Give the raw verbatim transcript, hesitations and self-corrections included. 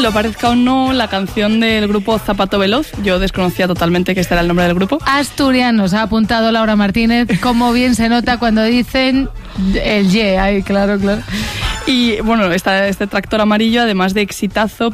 lo parezca o no, la canción del grupo Zapato Veloz. Yo desconocía totalmente que este era el nombre del grupo. Asturianos, ha apuntado Laura Martínez. Cómo bien se nota cuando dicen el ye. Ay, claro, claro. Y bueno, esta, este tractor amarillo, además de exitazo,